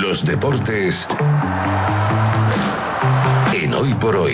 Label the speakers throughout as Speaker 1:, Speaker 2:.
Speaker 1: Los deportes en Hoy por Hoy.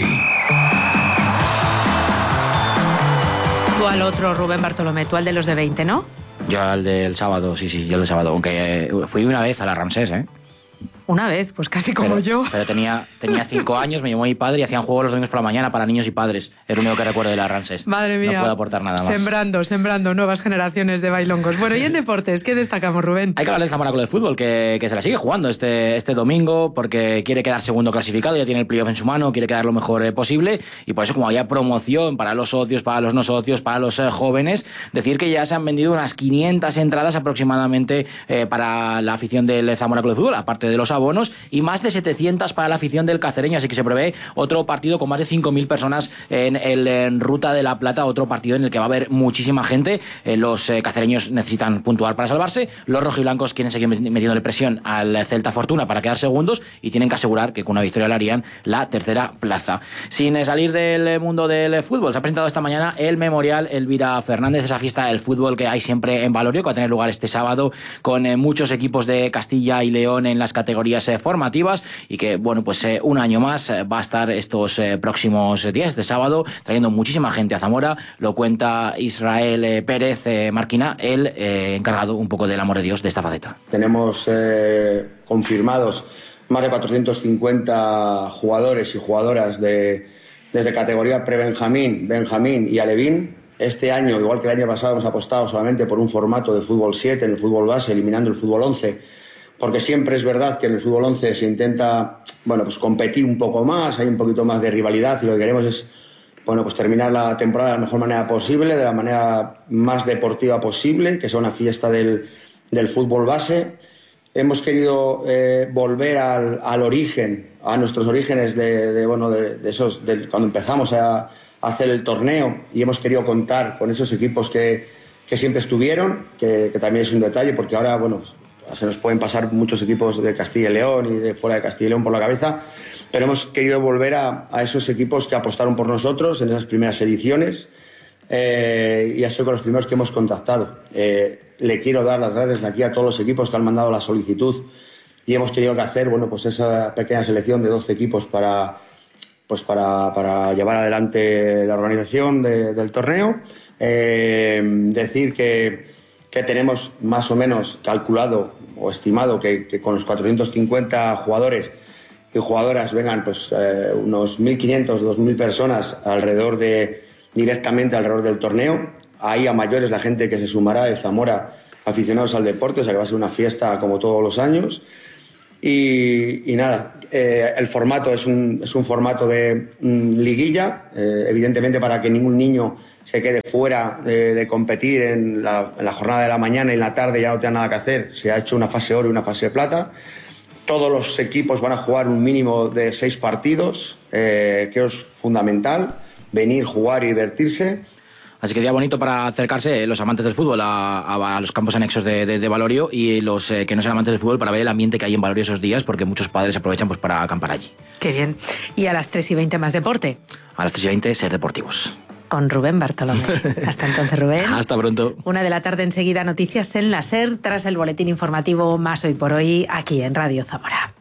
Speaker 2: Tú al otro, Rubén Bartolomé, tú al de los de 20, ¿no?
Speaker 3: Yo al del sábado, sí, yo al del sábado. Aunque fui una vez a la Ramsés, ¿eh?
Speaker 2: Una vez, pues casi como yo.
Speaker 3: Pero tenía 5 años, me llevó mi padre y hacían juegos los domingos por la mañana para niños y padres. Es lo único que recuerdo de la Ramsés.
Speaker 2: Madre mía.
Speaker 3: No puedo aportar nada más.
Speaker 2: Sembrando nuevas generaciones de bailongos. Bueno, y en deportes, ¿qué destacamos, Rubén?
Speaker 3: Hay que hablar del Zamora Club de Fútbol, que se la sigue jugando este domingo porque quiere quedar segundo clasificado, ya tiene el playoff en su mano, quiere quedar lo mejor posible y por eso, como había promoción para los socios, para los no socios, para los jóvenes, decir que ya se han vendido unas 500 entradas aproximadamente para la afición del Zamora Club de Fútbol, aparte de los abonos, y más de 700 para la afición del Cacereño, así que se prevé otro partido con más de 5.000 personas en Ruta de la Plata, otro partido en el que va a haber muchísima gente. Los cacereños necesitan puntuar para salvarse, los rojiblancos quieren seguir metiéndole presión al Celta Fortuna para quedar segundos y tienen que asegurar que con una victoria le harían la tercera plaza. Sin salir del mundo del fútbol, se ha presentado esta mañana el Memorial Elvira Fernández, esa fiesta del fútbol que hay siempre en Valorio, que va a tener lugar este sábado con muchos equipos de Castilla y León en las categorías formativas y que, bueno, pues un año más va a estar estos próximos días, de sábado, trayendo muchísima gente a Zamora. Lo cuenta Israel Pérez Marquina, el encargado un poco del amor de Dios de esta faceta.
Speaker 4: Tenemos confirmados más de 450 jugadores y jugadoras desde categoría pre-Benjamín, Benjamín y Alevín. Este año, igual que el año pasado, hemos apostado solamente por un formato de fútbol 7 en el fútbol base, eliminando el fútbol 11, porque siempre es verdad que en el fútbol 11 se intenta, bueno, pues competir un poco más, hay un poquito más de rivalidad y lo que queremos es, bueno, pues terminar la temporada de la mejor manera posible, de la manera más deportiva posible, que sea una fiesta del fútbol base. Hemos querido volver al origen, a nuestros orígenes de cuando empezamos a hacer el torneo, y hemos querido contar con esos equipos que siempre estuvieron, que también es un detalle, porque ahora, bueno, se nos pueden pasar muchos equipos de Castilla y León y de fuera de Castilla y León por la cabeza, pero hemos querido volver a esos equipos que apostaron por nosotros en esas primeras ediciones y ha sido con los primeros que hemos contactado. Le quiero dar las gracias de aquí a todos los equipos que han mandado la solicitud y hemos tenido que hacer, bueno, pues esa pequeña selección de 12 equipos para llevar adelante la organización del torneo. Decir que tenemos más o menos calculado o estimado que con los 450 jugadores y jugadoras vengan pues unos 1.500, 2.000 personas directamente alrededor del torneo. Ahí a mayores la gente que se sumará de Zamora, aficionados al deporte, o sea que va a ser una fiesta como todos los años. Y nada, el formato es un formato de liguilla, evidentemente para que ningún niño se quede fuera de competir en la jornada de la mañana y en la tarde ya no tenga nada que hacer. Se ha hecho una fase oro y una fase plata. Todos los equipos van a jugar un mínimo de 6 partidos, que es fundamental, venir, jugar y divertirse.
Speaker 3: Así que día bonito para acercarse los amantes del fútbol a los campos anexos de Valorio y los que no sean amantes del fútbol para ver el ambiente que hay en Valorio esos días, porque muchos padres aprovechan pues para acampar allí.
Speaker 2: Qué bien. Y a las 3:20 más deporte.
Speaker 3: A las 3:20 ser deportivos.
Speaker 2: Con Rubén Bartolomé. Hasta entonces, Rubén.
Speaker 3: Hasta pronto.
Speaker 2: 1:00 enseguida, noticias en la SER, tras el boletín informativo Más Hoy por Hoy, aquí en Radio Zamora.